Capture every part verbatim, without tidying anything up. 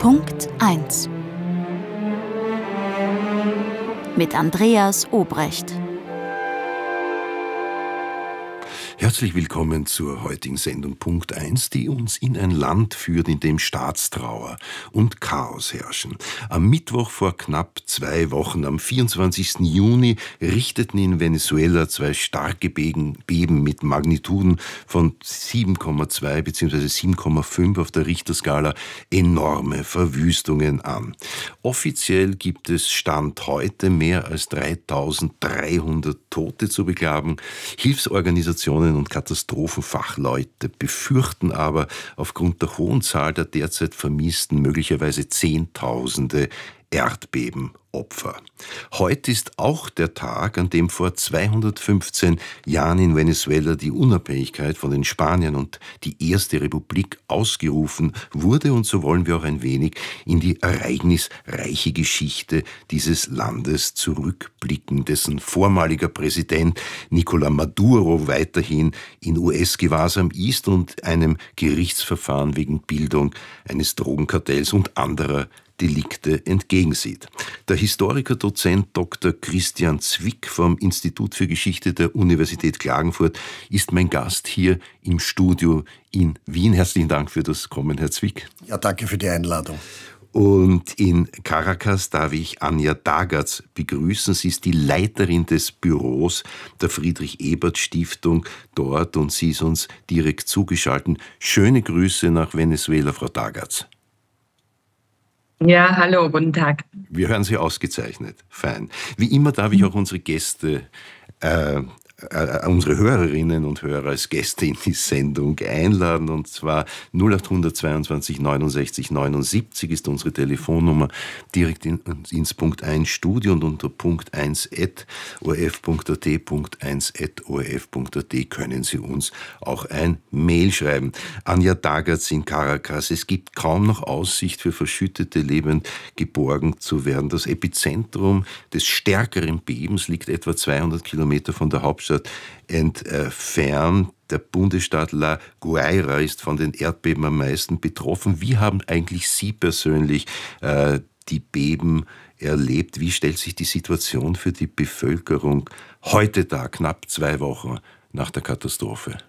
Punkt eins mit Andreas Obrecht. Herzlich willkommen zur heutigen Sendung Punkt eins, die uns in ein Land führt, in dem Staatstrauer und Chaos herrschen. Am Mittwoch vor knapp zwei Wochen, am vierundzwanzigsten Juni, richteten in Venezuela zwei starke Beben mit Magnituden von sieben Komma zwei bzw. sieben Komma fünf auf der Richterskala enorme Verwüstungen an. Offiziell gibt es Stand heute mehr als dreitausenddreihundert Tote zu beklagen. Hilfsorganisationen und Katastrophenfachleute befürchten aber aufgrund der hohen Zahl der derzeit Vermissten möglicherweise Zehntausende Erdbebenopfer. Heute ist auch der Tag, an dem vor zweihundertfünfzehn Jahren in Venezuela die Unabhängigkeit von den Spaniern und die erste Republik ausgerufen wurde, und so wollen wir auch ein wenig in die ereignisreiche Geschichte dieses Landes zurückblicken, dessen vormaliger Präsident Nicolás Maduro weiterhin in U S-Gewahrsam ist und einem Gerichtsverfahren wegen Bildung eines Drogenkartells und anderer Delikte entgegensieht. Der Historiker Dozent Doktor Christian Zwick vom Institut für Geschichte der Universität Klagenfurt ist mein Gast hier im Studio in Wien. Herzlichen Dank für das Kommen, Herr Zwick. Ja, danke für die Einladung. Und in Caracas darf ich Anja Dagatz begrüßen. Sie ist die Leiterin des Büros der Friedrich-Ebert-Stiftung dort und sie ist uns direkt zugeschaltet. Schöne Grüße nach Venezuela, Frau Dagatz. Ja, hallo, guten Tag. Wir hören Sie ausgezeichnet. Fein. Wie immer darf ich auch unsere Gäste, äh, äh, unsere Hörerinnen und Hörer als Gäste in die Sendung einladen. Und zwar null acht zweiundzwanzig neunundsechzig neunundsiebzig ist unsere Telefonnummer, direkt in, ins Punkt eins Studio und unter Punkt eins at o r f punkt a t, Punkt eins at o r f punkt a t können Sie uns auch ein Mail schreiben. Anja Dagatz in Caracas. Es gibt kaum noch Aussicht für Verschüttete lebend geborgen zu werden. Das Epizentrum des stärkeren Bebens liegt etwa zweihundert Kilometer von der Hauptstadt entfernt. Der Bundesstaat La Guaira ist von den Erdbeben am meisten betroffen. Wie haben eigentlich Sie persönlich äh, die Beben erlebt? Wie stellt sich die Situation für die Bevölkerung heute dar, knapp zwei Wochen nach der Katastrophe?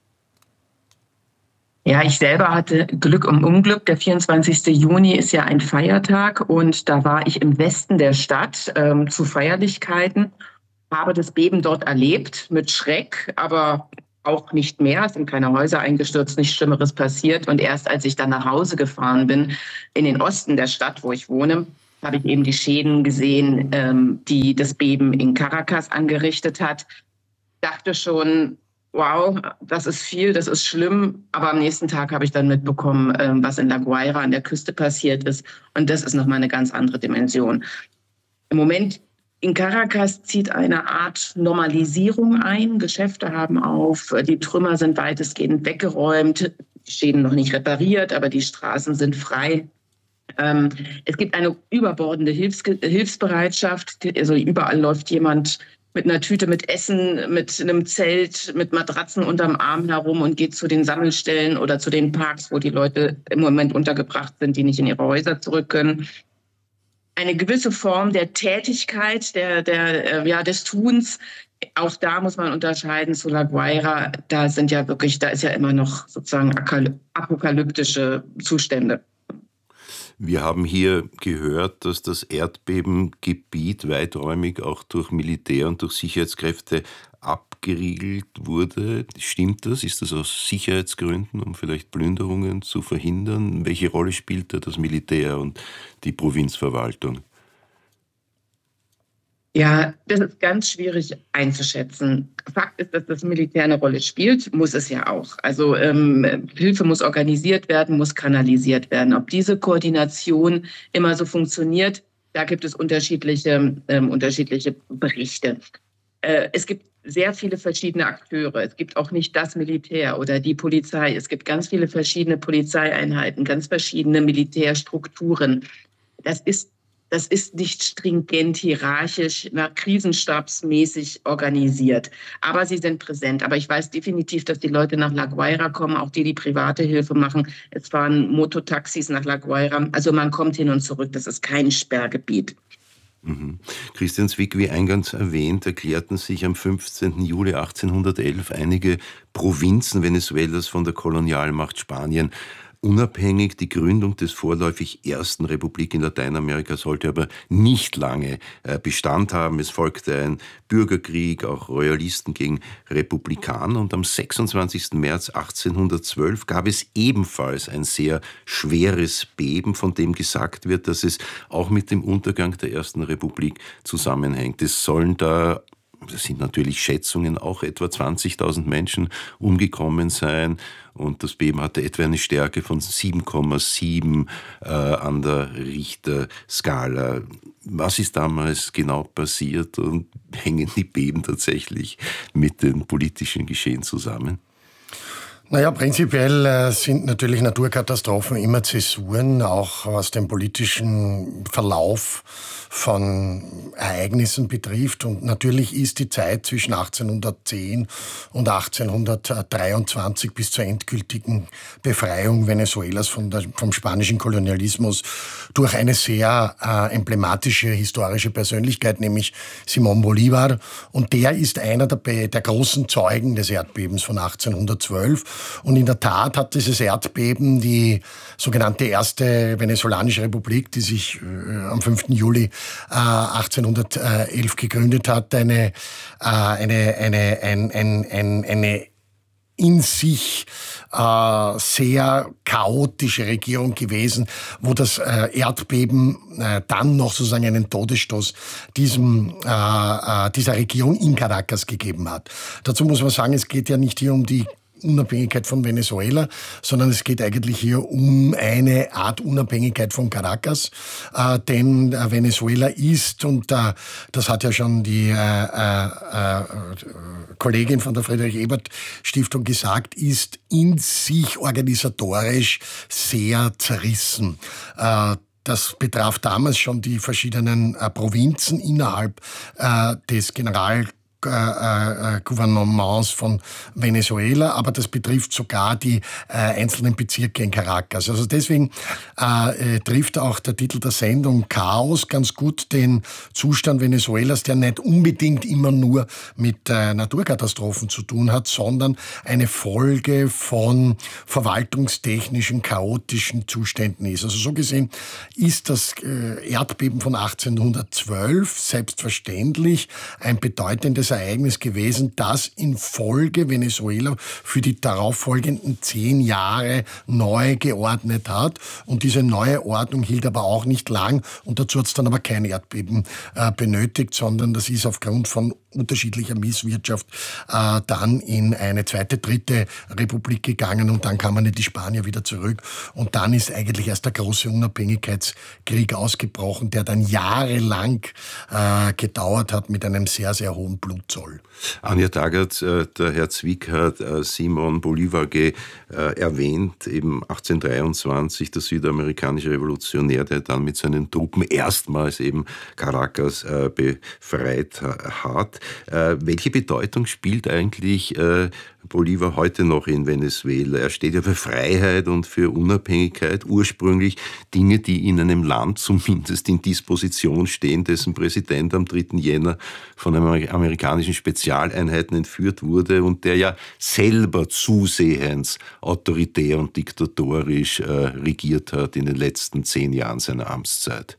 Ja, ich selber hatte Glück um Unglück. Der vierundzwanzigste Juni ist ja ein Feiertag und da war ich im Westen der Stadt ähm, zu Feierlichkeiten, habe das Beben dort erlebt mit Schreck, aber auch nicht mehr. Es sind keine Häuser eingestürzt, nichts Schlimmeres passiert. Und erst als ich dann nach Hause gefahren bin, in den Osten der Stadt, wo ich wohne, habe ich eben die Schäden gesehen, ähm, die das Beben in Caracas angerichtet hat. Dachte schon, wow, das ist viel, das ist schlimm. Aber am nächsten Tag habe ich dann mitbekommen, ähm, was in La Guaira an der Küste passiert ist. Und das ist nochmal eine ganz andere Dimension. Im Moment in Caracas zieht eine Art Normalisierung ein. Geschäfte haben auf, die Trümmer sind weitestgehend weggeräumt, die Schäden noch nicht repariert, aber die Straßen sind frei. Ähm, es gibt eine überbordende Hilfs- Hilfsbereitschaft. Also überall läuft jemand mit einer Tüte mit Essen, mit einem Zelt, mit Matratzen unterm Arm herum und geht zu den Sammelstellen oder zu den Parks, wo die Leute im Moment untergebracht sind, die nicht in ihre Häuser zurück können. Eine gewisse Form der Tätigkeit, der, der, ja, des Tuns. Auch da muss man unterscheiden zu La Guaira. Da sind ja wirklich, da ist ja immer noch sozusagen apokalyptische Zustände. Wir haben hier gehört, dass das Erdbebengebiet weiträumig auch durch Militär und durch Sicherheitskräfte abgeriegelt wurde. Stimmt das? Ist das aus Sicherheitsgründen, um vielleicht Plünderungen zu verhindern? Welche Rolle spielt da das Militär und die Provinzverwaltung? Ja, das ist ganz schwierig einzuschätzen. Fakt ist, dass das Militär eine Rolle spielt, muss es ja auch. Also ähm, Hilfe muss organisiert werden, muss kanalisiert werden. Ob diese Koordination immer so funktioniert, da gibt es unterschiedliche, ähm, unterschiedliche Berichte. Äh, es gibt sehr viele verschiedene Akteure. Es gibt auch nicht das Militär oder die Polizei. Es gibt ganz viele verschiedene Polizeieinheiten, ganz verschiedene Militärstrukturen. Das ist das ist nicht stringent, hierarchisch, nach krisenstabsmäßig organisiert. Aber sie sind präsent. Aber ich weiß definitiv, dass die Leute nach La Guaira kommen, auch die, die private Hilfe machen. Es fahren Mototaxis nach La Guaira. Also man kommt hin und zurück. Das ist kein Sperrgebiet. Mhm. Christian Zwick, wie eingangs erwähnt, erklärten sich am fünfzehnten Juli achtzehnhundertelf einige Provinzen Venezuelas von der Kolonialmacht Spanien unabhängig. Die Gründung des vorläufig ersten Republik in Lateinamerika sollte aber nicht lange äh, Bestand haben. Es folgte ein Bürgerkrieg, auch Royalisten gegen Republikaner. Und am sechsundzwanzigsten März achtzehnhundertzwölf gab es ebenfalls ein sehr schweres Beben, von dem gesagt wird, dass es auch mit dem Untergang der ersten Republik zusammenhängt. Es sollen da, das sind natürlich Schätzungen, auch etwa zwanzigtausend Menschen umgekommen sein. Und das Beben hatte etwa eine Stärke von sieben Komma sieben äh, an der Richterskala. Was ist damals genau passiert und hängen die Beben tatsächlich mit dem politischen Geschehen zusammen? Naja, prinzipiell äh, sind natürlich Naturkatastrophen immer Zäsuren, auch was den politischen Verlauf von Ereignissen betrifft. Und natürlich ist die Zeit zwischen achtzehnhundertzehn und achtzehnhundertdreiundzwanzig bis zur endgültigen Befreiung Venezuelas von der, vom spanischen Kolonialismus durch eine sehr äh, emblematische historische Persönlichkeit, nämlich Simón Bolívar. Und der ist einer der, der großen Zeugen des Erdbebens von achtzehnhundertzwölf. Und in der Tat hat dieses Erdbeben die sogenannte erste venezolanische Republik, die sich äh, am fünften Juli äh, achtzehnhundertelf gegründet hat, eine, äh, eine, eine, ein, ein, ein, eine in sich äh, sehr chaotische Regierung gewesen, wo das äh, Erdbeben äh, dann noch sozusagen einen Todesstoß diesem, äh, äh, dieser Regierung in Caracas gegeben hat. Dazu muss man sagen, es geht ja nicht hier um die Unabhängigkeit von Venezuela, sondern es geht eigentlich hier um eine Art Unabhängigkeit von Caracas, äh, denn äh, Venezuela ist, und äh, das hat ja schon die äh, äh, Kollegin von der Friedrich-Ebert-Stiftung gesagt, ist in sich organisatorisch sehr zerrissen. Äh, Das betraf damals schon die verschiedenen äh, Provinzen innerhalb äh, des General Äh, äh, Gouvernements von Venezuela, aber das betrifft sogar die äh, einzelnen Bezirke in Caracas. Also deswegen äh, äh, trifft auch der Titel der Sendung Chaos ganz gut den Zustand Venezuelas, der nicht unbedingt immer nur mit äh, Naturkatastrophen zu tun hat, sondern eine Folge von verwaltungstechnischen, chaotischen Zuständen ist. Also so gesehen ist das äh, Erdbeben von achtzehnhundertzwölf selbstverständlich ein bedeutendes Ereignis gewesen, das in Folge Venezuela für die darauffolgenden zehn Jahre neu geordnet hat. Und diese neue Ordnung hielt aber auch nicht lang. Und dazu hat es dann aber kein Erdbeben äh, benötigt, sondern das ist aufgrund von unterschiedlicher Misswirtschaft äh, dann in eine zweite, dritte Republik gegangen und dann kamen die Spanier wieder zurück und dann ist eigentlich erst der große Unabhängigkeitskrieg ausgebrochen, der dann jahrelang äh, gedauert hat mit einem sehr, sehr hohen Blutzoll. Anja Taggart, äh, der Herr Zwick hat äh, Simón Bolívar ge, äh, erwähnt, eben achtzehnhundertdreiundzwanzig, der südamerikanische Revolutionär, der dann mit seinen Truppen erstmals eben Caracas äh, befreit hat. Äh, welche Bedeutung spielt eigentlich äh, Bolívar heute noch in Venezuela? Er steht ja für Freiheit und für Unabhängigkeit, ursprünglich Dinge, die in einem Land zumindest in Disposition stehen, dessen Präsident am dritten Jänner von amerikanischen Spezialeinheiten entführt wurde und der ja selber zusehends autoritär und diktatorisch äh, regiert hat in den letzten zehn Jahren seiner Amtszeit.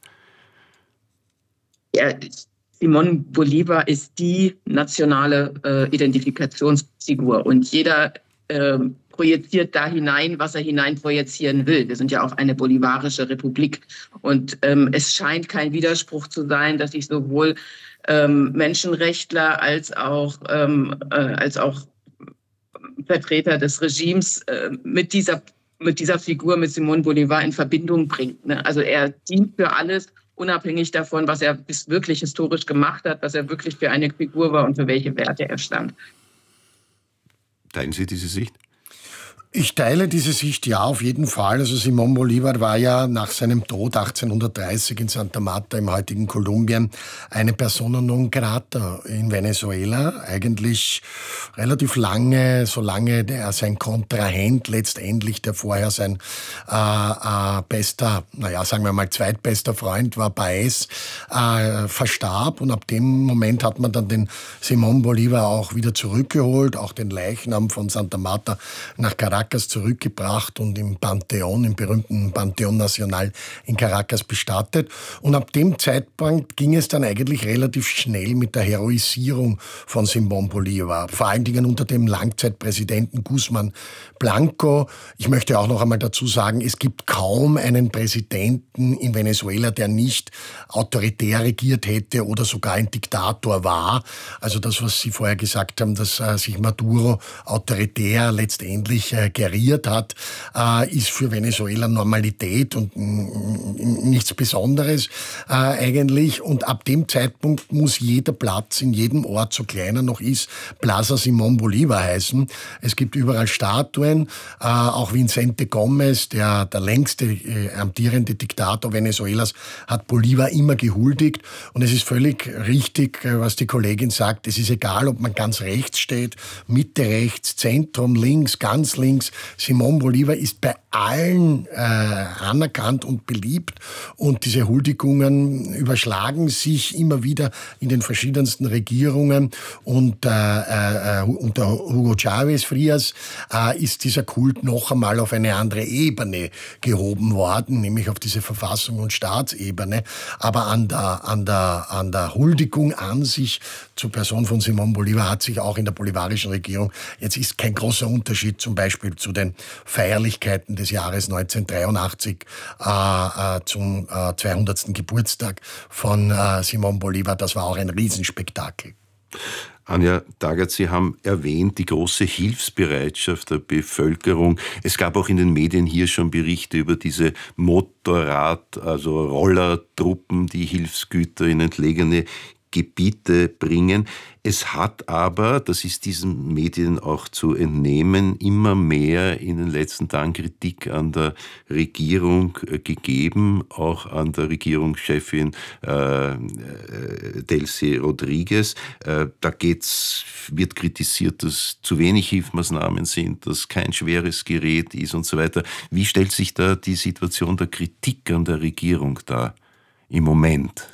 Ja, Simón Bolívar ist die nationale äh, Identifikationsfigur und jeder äh, projiziert da hinein, was er hinein projizieren will. Wir sind ja auch eine bolivarische Republik und ähm, es scheint kein Widerspruch zu sein, dass sich sowohl ähm, Menschenrechtler als auch, ähm, äh, als auch Vertreter des Regimes äh, mit dieser, mit dieser Figur, mit Simón Bolívar in Verbindung bringt. Ne? Also er dient für alles, unabhängig davon, was er bis wirklich historisch gemacht hat, was er wirklich für eine Figur war und für welche Werte er stand. Teilen Sie diese Sicht? Ich teile diese Sicht ja auf jeden Fall. Also Simón Bolívar war ja nach seinem Tod achtzehnhundertdreißig in Santa Marta im heutigen Kolumbien eine Persona non grata in Venezuela. Eigentlich relativ lange, solange er sein Kontrahent letztendlich, der vorher sein äh, äh, bester, naja, sagen wir mal zweitbester Freund war, Baez, äh, verstarb. Und ab dem Moment hat man dann den Simón Bolívar auch wieder zurückgeholt, auch den Leichnam von Santa Marta nach Caracas zurückgebracht und im Pantheon, im berühmten Pantheon Nacional in Caracas bestattet. Und ab dem Zeitpunkt ging es dann eigentlich relativ schnell mit der Heroisierung von Simón Bolívar. Vor allen Dingen unter dem Langzeitpräsidenten Guzmán Blanco. Ich möchte auch noch einmal dazu sagen, es gibt kaum einen Präsidenten in Venezuela, der nicht autoritär regiert hätte oder sogar ein Diktator war. Also das, was Sie vorher gesagt haben, dass äh, sich Maduro autoritär letztendlich äh, geriert hat, äh, ist für Venezuela Normalität und mm, nichts Besonderes äh, eigentlich. Und ab dem Zeitpunkt muss jeder Platz in jedem Ort, so klein er noch ist, Plaza Simón Bolívar heißen. Es gibt überall Statuen, äh, auch Vicente Gómez, der, der längste äh, amtierende Diktator Venezuelas, hat Bolívar immer gehuldigt. Und es ist völlig richtig, äh, was die Kollegin sagt. Es ist egal, ob man ganz rechts steht, Mitte rechts, Zentrum links, ganz links. Simón Bolívar ist bei allen äh, anerkannt und beliebt. Und diese Huldigungen überschlagen sich immer wieder in den verschiedensten Regierungen. Und äh, äh, unter Hugo Chávez Frías äh, ist dieser Kult noch einmal auf eine andere Ebene gehoben worden, nämlich auf diese Verfassung- und Staatsebene. Aber an der, an der, an der Huldigung an sich zur Person von Simón Bolívar hat sich auch in der bolivarischen Regierung, jetzt ist kein großer Unterschied zum Beispiel zu den Feierlichkeiten des Jahres neunzehnhundertdreiundachtzig äh, äh, zum äh, zweihundertsten Geburtstag von äh, Simón Bolívar. Das war auch ein Riesenspektakel. Anja Taggart, Sie haben erwähnt, die große Hilfsbereitschaft der Bevölkerung. Es gab auch in den Medien hier schon Berichte über diese Motorrad-, also Rollertruppen, die Hilfsgüter in entlegene Gebiete bringen. Es hat aber, das ist diesen Medien auch zu entnehmen, immer mehr in den letzten Tagen Kritik an der Regierung gegeben, auch an der Regierungschefin äh, Delcy Rodriguez. Äh, da geht's, wird kritisiert, dass zu wenig Hilfsmaßnahmen sind, dass kein schweres Gerät ist und so weiter. Wie stellt sich da die Situation der Kritik an der Regierung dar im Moment?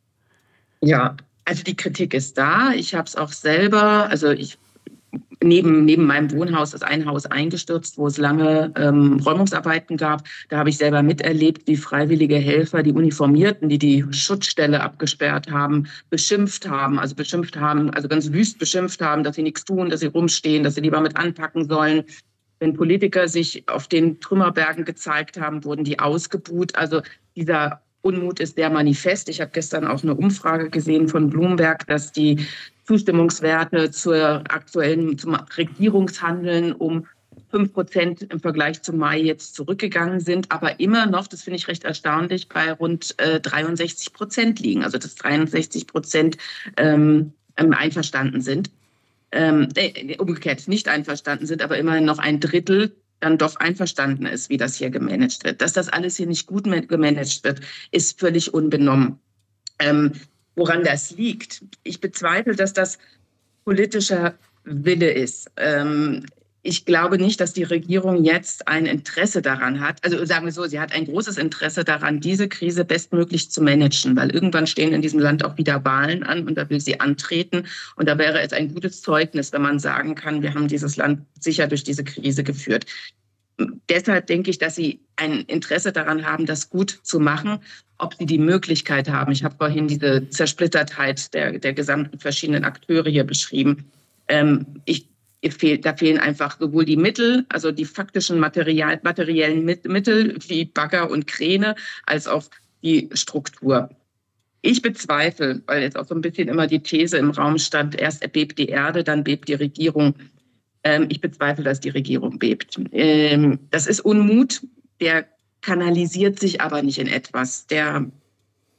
Ja, also die Kritik ist da. Ich habe es auch selber, also ich neben, neben meinem Wohnhaus ist ein Haus eingestürzt, wo es lange ähm, Räumungsarbeiten gab. Da habe ich selber miterlebt, wie freiwillige Helfer, die Uniformierten, die die Schutzstelle abgesperrt haben, beschimpft haben, also beschimpft haben, also ganz wüst beschimpft haben, dass sie nichts tun, dass sie rumstehen, dass sie lieber mit anpacken sollen. Wenn Politiker sich auf den Trümmerbergen gezeigt haben, wurden die ausgebuht. Also dieser Unmut ist sehr manifest. Ich habe gestern auch eine Umfrage gesehen von Bloomberg, dass die Zustimmungswerte zur aktuellen, zum Regierungshandeln um fünf Prozent im Vergleich zum Mai jetzt zurückgegangen sind, aber immer noch, das finde ich recht erstaunlich, bei rund äh, dreiundsechzig Prozent liegen. Also dass dreiundsechzig Prozent ähm, einverstanden sind. Ähm, äh, umgekehrt nicht einverstanden sind, aber immerhin noch ein Drittel dann doch einverstanden ist, wie das hier gemanagt wird. Dass das alles hier nicht gut gemanagt wird, ist völlig unbenommen. Ähm, woran das liegt? Ich bezweifle, dass das politischer Wille ist. Ähm, ich glaube nicht, dass die Regierung jetzt ein Interesse daran hat, also sagen wir so, sie hat ein großes Interesse daran, diese Krise bestmöglich zu managen, weil irgendwann stehen in diesem Land auch wieder Wahlen an und da will sie antreten. Und da wäre es ein gutes Zeugnis, wenn man sagen kann, wir haben dieses Land sicher durch diese Krise geführt. Deshalb denke ich, dass sie ein Interesse daran haben, das gut zu machen. Ob sie die Möglichkeit haben, ich habe vorhin diese Zersplittertheit der, der gesamten verschiedenen Akteure hier beschrieben. Ähm, ich Da fehlen einfach sowohl die Mittel, also die faktischen Material, materiellen Mittel wie Bagger und Kräne, als auch die Struktur. Ich bezweifle, weil jetzt auch so ein bisschen immer die These im Raum stand, erst bebt die Erde, dann bebt die Regierung. Ähm, ich bezweifle, dass die Regierung bebt. Ähm, das ist Unmut, der kanalisiert sich aber nicht in etwas. Der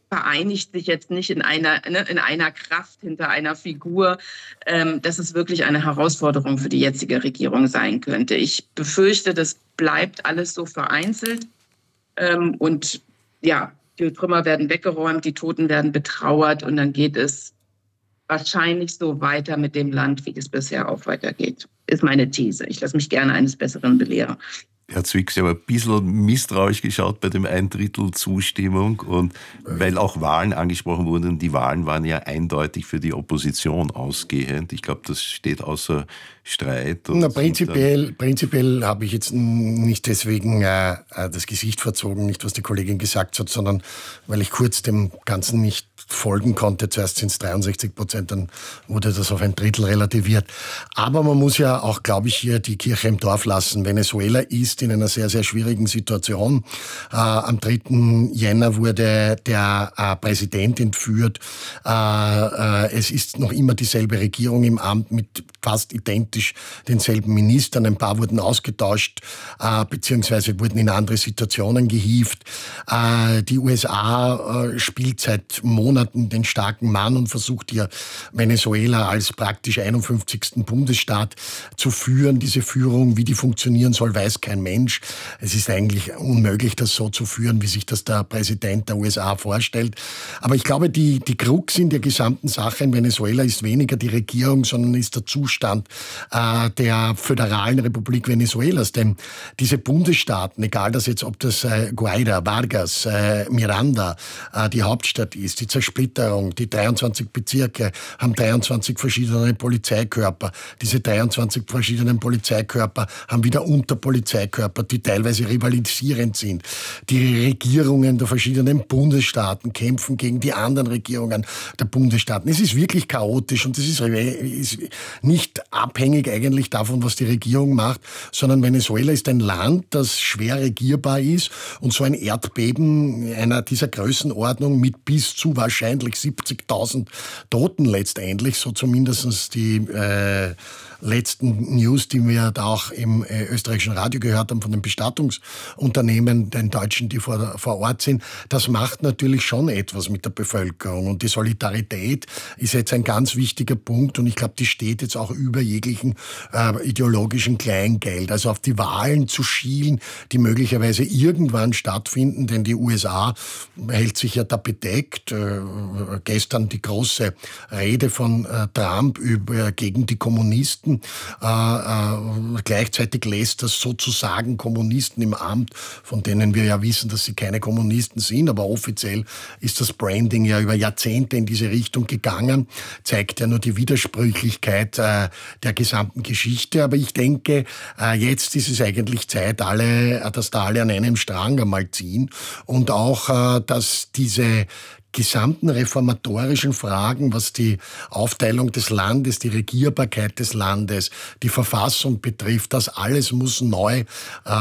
vereinigt sich jetzt nicht in einer, ne, in einer Kraft hinter einer Figur, ähm, dass es wirklich eine Herausforderung für die jetzige Regierung sein könnte. Ich befürchte, das bleibt alles so vereinzelt. Ähm, und ja, die Trümmer werden weggeräumt, die Toten werden betrauert und dann geht es wahrscheinlich so weiter mit dem Land, wie es bisher auch weitergeht. Ist meine These. Ich lasse mich gerne eines Besseren belehren. Herr Zwick, Sie haben ein bisschen misstrauisch geschaut bei dem ein Drittel Zustimmung und weil auch Wahlen angesprochen wurden, die Wahlen waren ja eindeutig für die Opposition ausgehend. Ich glaube, das steht außer Streit. Na, prinzipiell prinzipiell habe ich jetzt nicht deswegen äh, das Gesicht verzogen, nicht was die Kollegin gesagt hat, sondern weil ich kurz dem Ganzen nicht folgen konnte. Zuerst sind es dreiundsechzig Prozent, dann wurde das auf ein Drittel relativiert. Aber man muss ja auch, glaube ich, hier die Kirche im Dorf lassen. Venezuela ist in einer sehr, sehr schwierigen Situation. Äh, am dritten Jänner wurde der äh, Präsident entführt. Äh, äh, es ist noch immer dieselbe Regierung im Amt mit fast identisch denselben Ministern. Ein paar wurden ausgetauscht, äh, beziehungsweise wurden in andere Situationen gehievt. Äh, die U S A äh, spielt seit Monaten den starken Mann und versucht hier Venezuela als praktisch einundfünfzigsten Bundesstaat zu führen. Diese Führung, wie die funktionieren soll, weiß kein Mensch. Es ist eigentlich unmöglich, das so zu führen, wie sich das der Präsident der U S A vorstellt. Aber ich glaube, die, die Krux in der gesamten Sache in Venezuela ist weniger die Regierung, sondern ist der Zustand äh, der föderalen Republik Venezuelas. Denn diese Bundesstaaten, egal das jetzt, ob das äh, Guaira, Vargas, äh, Miranda äh, die Hauptstadt ist, die Zersplitterung, die dreiundzwanzig Bezirke haben dreiundzwanzig verschiedene Polizeikörper. Diese dreiundzwanzig verschiedenen Polizeikörper haben wieder Unterpolizeikörper, die teilweise rivalisierend sind. Die Regierungen der verschiedenen Bundesstaaten kämpfen gegen die anderen Regierungen der Bundesstaaten. Es ist wirklich chaotisch und es ist, ist nicht abhängig eigentlich davon, was die Regierung macht, sondern Venezuela ist ein Land, das schwer regierbar ist und so ein Erdbeben einer dieser Größenordnung mit bis zu wahrscheinlich siebzigtausend Toten letztendlich, so zumindest die äh, letzten News, die wir da auch im äh, österreichischen Radio gehört haben von den Bestattungsunternehmen, den Deutschen, die vor, vor Ort sind, das macht natürlich schon etwas mit der Bevölkerung. Und die Solidarität ist jetzt ein ganz wichtiger Punkt und ich glaube, die steht jetzt auch über jeglichen äh, ideologischen Kleingeld. Also auf die Wahlen zu schielen, die möglicherweise irgendwann stattfinden, denn die U S A hält sich ja da bedeckt. Äh, gestern die große Rede von äh, Trump über, gegen die Kommunisten. Äh, äh, gleichzeitig lässt das sozusagen Kommunisten im Amt, von denen wir ja wissen, dass sie keine Kommunisten sind, aber offiziell ist das Branding ja über Jahrzehnte in diese Richtung gegangen, zeigt ja nur die Widersprüchlichkeit äh, der gesamten Geschichte. Aber ich denke, äh, jetzt ist es eigentlich Zeit, alle, dass da alle an einem Strang einmal ziehen und auch, äh, dass diese gesamten reformatorischen Fragen, was die Aufteilung des Landes, die Regierbarkeit des Landes, die Verfassung betrifft, das alles muss neu äh, äh,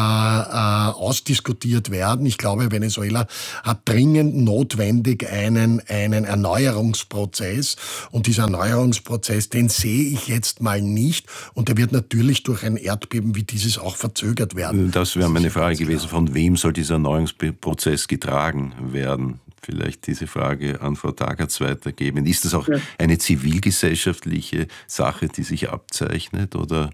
ausdiskutiert werden. Ich glaube, Venezuela hat dringend notwendig einen, einen Erneuerungsprozess und dieser Erneuerungsprozess, den sehe ich jetzt mal nicht und der wird natürlich durch ein Erdbeben wie dieses auch verzögert werden. Das wäre meine Frage gewesen, von wem soll dieser Erneuerungsprozess getragen werden? Vielleicht diese Frage an Frau Tagatz weitergeben. Ist das auch eine zivilgesellschaftliche Sache, die sich abzeichnet, oder?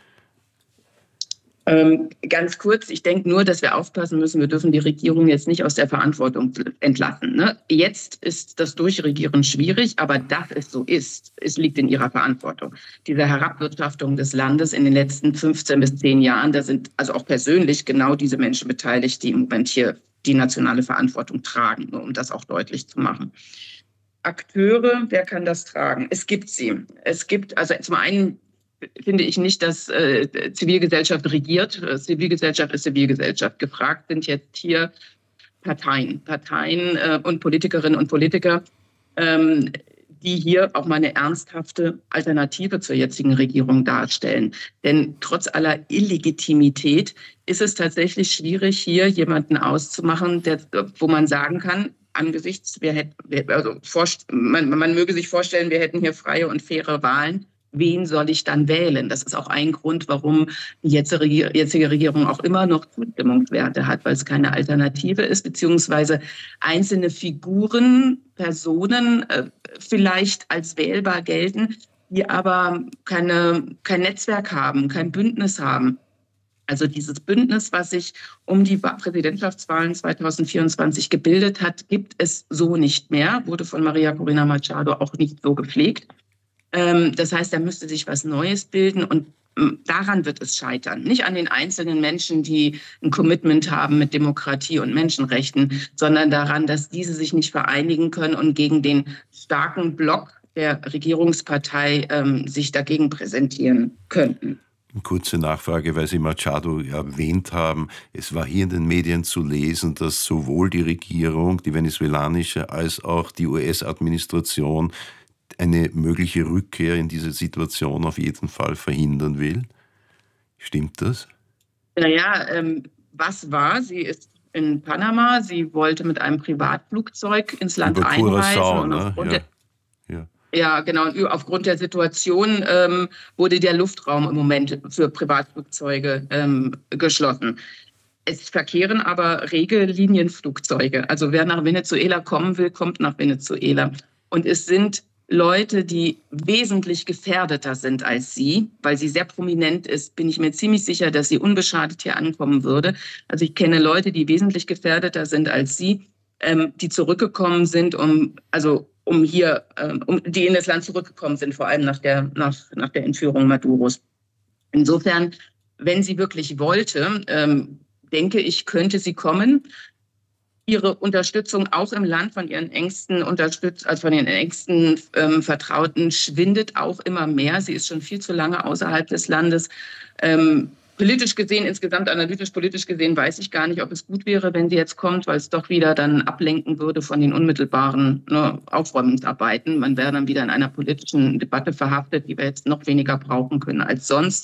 Ähm, ganz kurz, ich denke nur, dass wir aufpassen müssen, wir dürfen die Regierung jetzt nicht aus der Verantwortung entlassen. Ne? Jetzt ist das Durchregieren schwierig, aber dass es so ist, es liegt in ihrer Verantwortung. Diese Herabwirtschaftung des Landes in den letzten fünfzehn bis zehn Jahren, da sind also auch persönlich genau diese Menschen beteiligt, die im Moment hier die nationale Verantwortung tragen, nur um das auch deutlich zu machen. Akteure, wer kann das tragen? Es gibt sie. Es gibt, also zum einen finde ich nicht, dass äh, Zivilgesellschaft regiert. Zivilgesellschaft ist Zivilgesellschaft. Gefragt sind jetzt hier Parteien, Parteien äh, und Politikerinnen und Politiker, ähm, die hier auch mal eine ernsthafte Alternative zur jetzigen Regierung darstellen. Denn trotz aller Illegitimität ist es tatsächlich schwierig, hier jemanden auszumachen, der, wo man sagen kann, angesichts, wir hätten, also man, man möge sich vorstellen, wir hätten hier freie und faire Wahlen. wen soll ich dann wählen? Das ist auch ein Grund, warum die jetzige Regierung auch immer noch Zustimmungswerte hat, weil es keine Alternative ist, beziehungsweise einzelne Figuren, Personen äh, vielleicht als wählbar gelten, die aber keine, kein Netzwerk haben, kein Bündnis haben. Also dieses Bündnis, was sich um die Präsidentschaftswahlen zwanzig vierundzwanzig gebildet hat, gibt es so nicht mehr, wurde von Maria Corina Machado auch nicht so gepflegt. Das heißt, da müsste sich was Neues bilden und daran wird es scheitern. Nicht an den einzelnen Menschen, die ein Commitment haben mit Demokratie und Menschenrechten, sondern daran, dass diese sich nicht vereinigen können und gegen den starken Block der Regierungspartei ähm, sich dagegen präsentieren könnten. Kurze Nachfrage, weil Sie Machado erwähnt haben. Es war hier in den Medien zu lesen, dass sowohl die Regierung, die venezuelanische, als auch die U S-Administration eine mögliche Rückkehr in diese Situation auf jeden Fall verhindern will. Stimmt das? Naja, ähm, was war? Sie ist in Panama. Sie wollte mit einem Privatflugzeug ins Land Über einreisen. Curaçao, und ne? aufgrund Ja. der, Ja. ja, genau. Und aufgrund der Situation ähm, wurde der Luftraum im Moment für Privatflugzeuge ähm, geschlossen. Es verkehren aber Regellinienflugzeuge. Also wer nach Venezuela kommen will, kommt nach Venezuela. Und es sind Leute, die wesentlich gefährdeter sind als sie, weil sie sehr prominent ist, bin ich mir ziemlich sicher, dass sie unbeschadet hier ankommen würde. Also ich kenne Leute, die wesentlich gefährdeter sind als sie, ähm, die zurückgekommen sind, um also um hier, ähm, um, die in das Land zurückgekommen sind, vor allem nach der nach nach der Entführung Maduros. Insofern, wenn sie wirklich wollte, ähm, denke ich, könnte sie kommen. Ihre Unterstützung auch im Land von ihren engsten Unterstütz also von ihren engsten ähm, Vertrauten schwindet auch immer mehr. Sie ist schon viel zu lange außerhalb des Landes. Ähm, politisch gesehen, insgesamt analytisch politisch gesehen, weiß ich gar nicht, ob es gut wäre, wenn sie jetzt kommt, weil es doch wieder dann ablenken würde von den unmittelbaren ne, Aufräumungsarbeiten. Man wäre dann wieder in einer politischen Debatte verhaftet, die wir jetzt noch weniger brauchen können als sonst.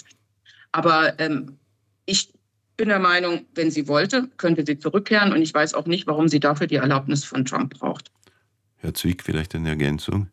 Aber ähm, ich Ich bin der Meinung, wenn sie wollte, könnte sie zurückkehren. Und ich weiß auch nicht, warum sie dafür die Erlaubnis von Trump braucht. Herr Zwick, vielleicht eine Ergänzung?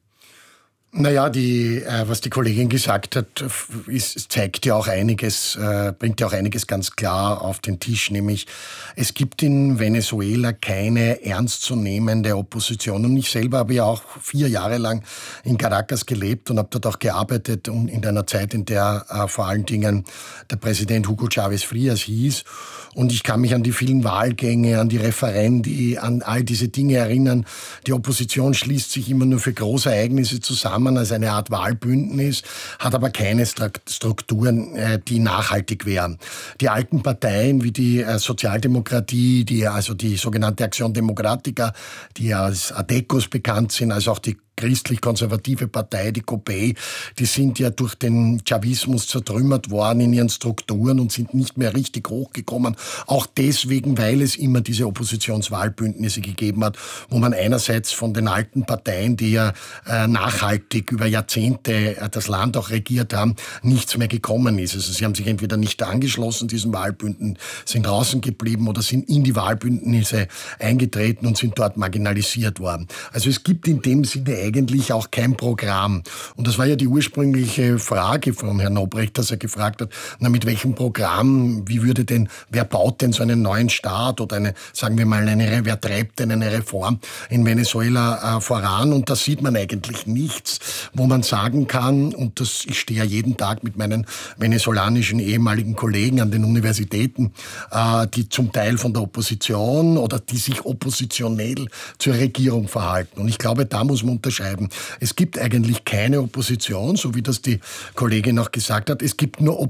Naja, die, äh, was die Kollegin gesagt hat, ist, zeigt ja auch einiges, äh, bringt ja auch einiges ganz klar auf den Tisch, nämlich es gibt in Venezuela keine ernstzunehmende Opposition. Und ich selber habe ja auch vier Jahre lang in Caracas gelebt und habe dort auch gearbeitet und in einer Zeit, in der äh, vor allen Dingen der Präsident Hugo Chávez Frías hieß. Und ich kann mich an die vielen Wahlgänge, an die Referendi, an all diese Dinge erinnern. Die Opposition schließt sich immer nur für große Ereignisse zusammen als eine Art Wahlbündnis, hat aber keine Strukturen, die nachhaltig wären. Die alten Parteien wie die Sozialdemokratie, die, also die sogenannte Acción Democrática, die als ADECOS bekannt sind, als auch die christlich-konservative Partei, die C O P E I, die sind ja durch den Chavismus zertrümmert worden in ihren Strukturen und sind nicht mehr richtig hochgekommen. Auch deswegen, weil es immer diese Oppositionswahlbündnisse gegeben hat, wo man einerseits von den alten Parteien, die ja äh, nachhaltig über Jahrzehnte äh, das Land auch regiert haben, nichts mehr gekommen ist. Also sie haben sich entweder nicht angeschlossen, diesen Wahlbünden, sind draußen geblieben oder sind in die Wahlbündnisse eingetreten und sind dort marginalisiert worden. Also es gibt in dem Sinne eigentlich auch kein Programm. Und das war ja die ursprüngliche Frage von Herrn Obrecht, dass er gefragt hat, na mit welchem Programm, wie würde denn, wer baut denn so einen neuen Staat oder eine, sagen wir mal, eine, wer treibt denn eine Reform in Venezuela äh, voran? Und da sieht man eigentlich nichts, wo man sagen kann, und das, ich stehe ja jeden Tag mit meinen venezolanischen ehemaligen Kollegen an den Universitäten, äh, die zum Teil von der Opposition oder die sich oppositionell zur Regierung verhalten. Und ich glaube, da muss man unterscheiden. Es gibt eigentlich keine Opposition, so wie das die Kollegin auch gesagt hat. Es gibt nur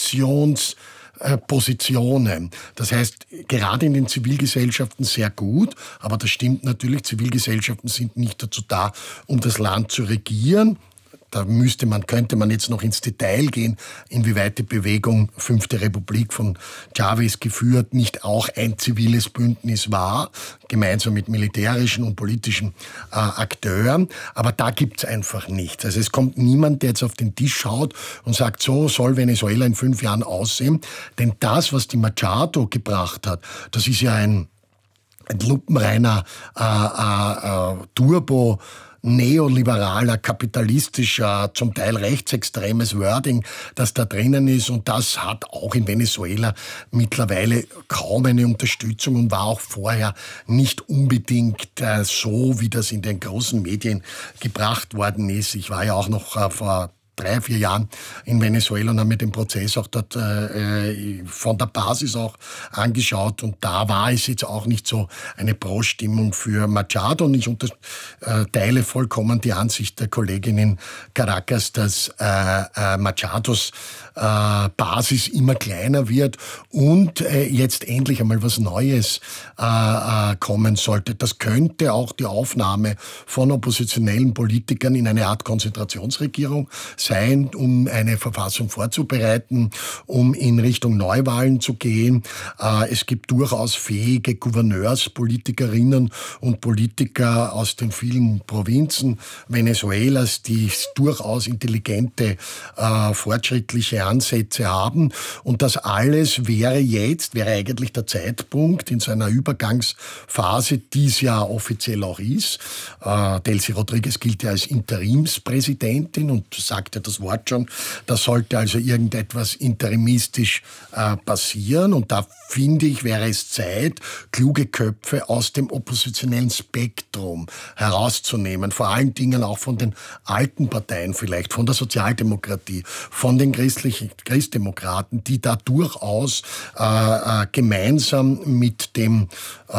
Oppositionspositionen. Das heißt, gerade in den Zivilgesellschaften sehr gut, aber das stimmt natürlich, Zivilgesellschaften sind nicht dazu da, um das Land zu regieren. Da müsste man, könnte man jetzt noch ins Detail gehen, inwieweit die Bewegung Fünfte Republik von Chávez geführt nicht auch ein ziviles Bündnis war, gemeinsam mit militärischen und politischen äh, Akteuren. Aber da gibt's einfach nichts. Also es kommt niemand, der jetzt auf den Tisch schaut und sagt, so soll Venezuela in fünf Jahren aussehen. Denn das, was die Machado gebracht hat, das ist ja ein, ein lupenreiner äh, äh, äh, Turbo, neoliberaler, kapitalistischer, zum Teil rechtsextremes Wording, das da drinnen ist. Und das hat auch in Venezuela mittlerweile kaum eine Unterstützung und war auch vorher nicht unbedingt äh, so, wie das in den großen Medien gebracht worden ist. Ich war ja auch noch äh, vor drei, vier Jahren in Venezuela und habe mir den Prozess auch dort äh, von der Basis auch angeschaut. Und da war es jetzt auch nicht so eine Pro-Stimmung für Machado. Und ich unter, äh, teile vollkommen die Ansicht der Kollegin in Caracas, dass äh, äh, Machados äh, Basis immer kleiner wird und äh, jetzt endlich einmal was Neues äh, äh, kommen sollte. Das könnte auch die Aufnahme von oppositionellen Politikern in eine Art Konzentrationsregierung sein, um eine Verfassung vorzubereiten, um in Richtung Neuwahlen zu gehen. Äh, es gibt durchaus fähige Gouverneurspolitikerinnen und Politiker aus den vielen Provinzen Venezuelas, die durchaus intelligente, äh, fortschrittliche Ansätze haben. Und das alles wäre jetzt, wäre eigentlich der Zeitpunkt in so einer Übergangsphase, die es ja offiziell auch ist. Äh, Delcy Rodriguez gilt ja als Interimspräsidentin und sagt ja das Wort schon, da sollte also irgendetwas interimistisch äh, passieren. Und da finde ich, wäre es Zeit, kluge Köpfe aus dem oppositionellen Spektrum herauszunehmen. Vor allen Dingen auch von den alten Parteien vielleicht, von der Sozialdemokratie, von den christlichen Christdemokraten, die da durchaus äh, äh, gemeinsam mit dem äh,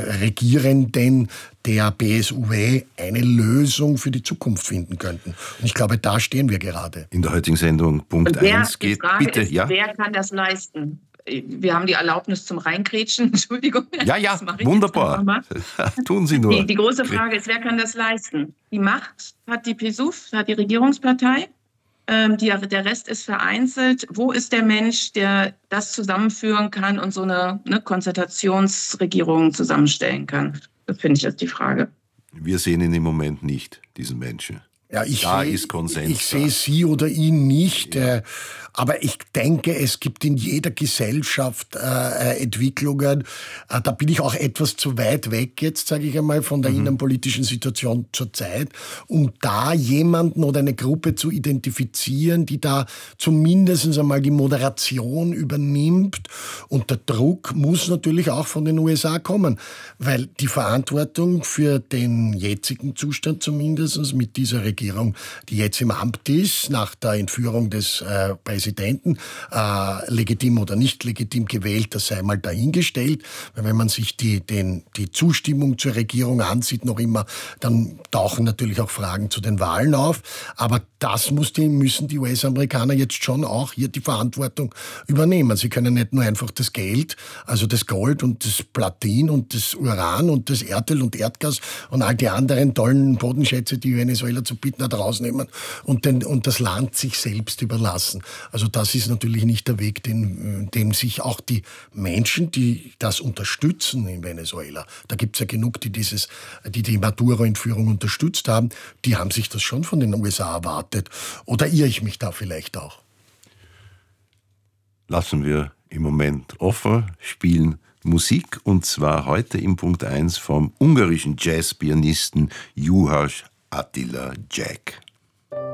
Regierenden der P S U V eine Lösung für die Zukunft finden könnten. Und ich glaube, da stehen wir gerade. In der heutigen Sendung Punkt eins geht, die Frage bitte, ist, ja? Wer kann das leisten? Wir haben die Erlaubnis zum Reingrätschen, Entschuldigung. Ja, ja, wunderbar. Tun Sie nur. Die, die große Frage ist, wer kann das leisten? Die Macht hat die P S U V, hat die Regierungspartei. Ähm, die, der Rest ist vereinzelt. Wo ist der Mensch, der das zusammenführen kann und so eine, eine Konzentrationsregierung zusammenstellen kann? Das finde ich ist die Frage. Wir sehen ihn im Moment nicht, diesen Menschen. Ja, ich da seh, ist Konsens. Ich sehe sie oder ihn nicht, ja. äh, aber ich denke, es gibt in jeder Gesellschaft äh, Entwicklungen. Äh, da bin ich auch etwas zu weit weg jetzt, sage ich einmal, von der mhm. innenpolitischen Situation zurzeit, um da jemanden oder eine Gruppe zu identifizieren, die da zumindest einmal die Moderation übernimmt. Und der Druck muss natürlich auch von den U S A kommen, weil die Verantwortung für den jetzigen Zustand zumindest mit dieser Regierung, die jetzt im Amt ist, nach der Entführung des äh, Präsidenten, äh, legitim oder nicht legitim gewählt, das sei mal dahingestellt. Weil wenn man sich die, den, die Zustimmung zur Regierung ansieht, noch immer, dann tauchen natürlich auch Fragen zu den Wahlen auf. Aber das muss die, müssen die U S-Amerikaner jetzt schon auch hier die Verantwortung übernehmen. Sie können nicht nur einfach das Geld, also das Gold und das Platin und das Uran und das Erdöl und Erdgas und all die anderen tollen Bodenschätze, die Venezuela zu bieten hat, rausnehmen und, den, und das Land sich selbst überlassen. Also das ist natürlich nicht der Weg, den, den sich auch die Menschen, die das unterstützen in Venezuela, da gibt es ja genug, die dieses, die, die Maduro-Entführung unterstützt haben, die haben sich das schon von den U S A erwartet. Oder irre ich mich da vielleicht auch? Lassen wir im Moment offen, spielen Musik, und zwar heute im Punkt eins vom ungarischen Jazzpianisten Juhas Attila Jack.